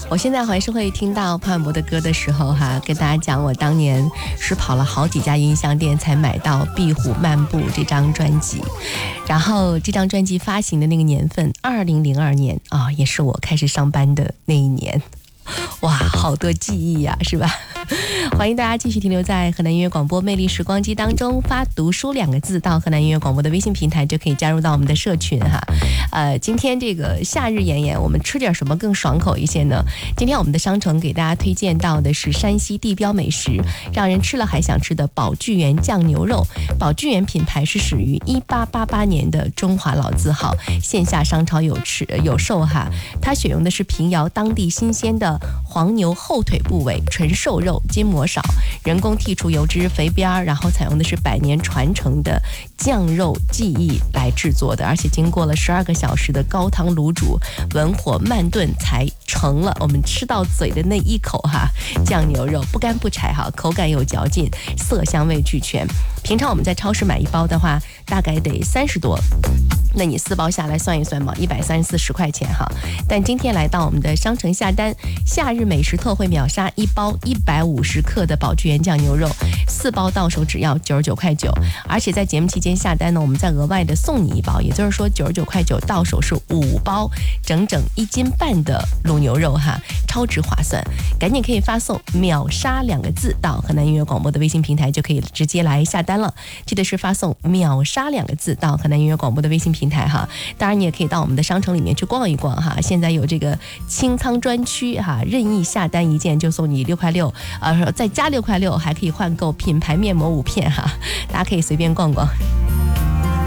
我现在还是会听到潘玮柏的歌的时候跟大家讲我当年是跑了好几家音像店才买到《壁虎漫步》这张专辑，然后这张专辑发行的那个年份2002年也是我开始上班的那一年。哇，好多记忆呀，是吧？欢迎大家继续停留在河南音乐广播魅力时光机当中，发读书2个字到河南音乐广播的微信平台就可以加入到我们的社群今天这个夏日炎炎，我们吃点什么更爽口一些呢？今天我们的商城给大家推荐到的是山西地标美食，让人吃了还想吃的宝聚源酱牛肉。宝聚源品牌是始于1888年的中华老字号，线下商超有售它选用的是平遥当地新鲜的黄牛后腿部位，纯瘦肉，筋膜少，人工剔除油脂肥边，然后采用的是100年传承的酱肉技艺来制作的，而且经过了12个小时的高汤卤煮，文火慢炖才成了我们吃到嘴的那一口酱牛肉，不干不柴口感有嚼劲，色香味俱全。平常我们在超市买一包的话大概得30多，那你4包下来算一算嘛，130-140块钱但今天来到我们的商城下单，夏日美食特惠秒杀，1包150克的宝聚源酱牛肉，4包到手只要99块9，而且在节目期间下单呢，我们再额外的送你1包，也就是说99块9到手是5包，整整1斤半的卤牛肉超值划算，赶紧可以发送秒杀2个字到河南音乐广播的微信平台，就可以直接来下单了。记得是发送秒杀2个字到河南音乐广播的微信平台当然你也可以到我们的商城里面去逛一逛现在有这个清仓专区任意下单1件就送你6块6，再加6块6，还可以换购品牌面膜5片大家可以随便逛逛。